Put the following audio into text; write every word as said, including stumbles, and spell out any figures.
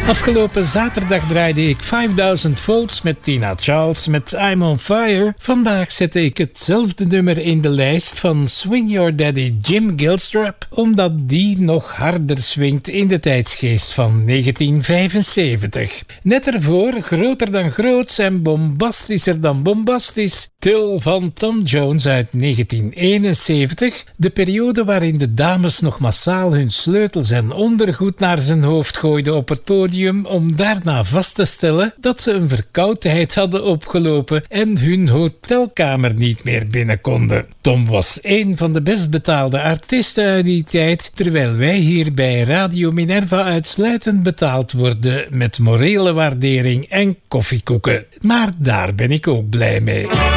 Afgelopen zaterdag draaide ik vijfduizend volts met Tina Charles met I'm on Fire. Vandaag zette ik hetzelfde nummer in de lijst van Swing Your Daddy Jim Gilstrap, omdat die nog harder swingt in de tijdsgeest van negentien vijfenzeventig. Net ervoor groter dan groots en bombastischer dan bombastisch. Till van Tom Jones uit negentien eenenzeventig, de periode waarin de dames nog massaal hun sleutels en ondergoed naar zijn hoofd gooiden op het podium om daarna vast te stellen dat ze een verkoudheid hadden opgelopen en hun hotelkamer niet meer binnen konden. Tom was een van de best betaalde artiesten uit die tijd, terwijl wij hier bij Radio Minerva uitsluitend betaald worden met morele waardering en koffiekoeken. Maar daar ben ik ook blij mee.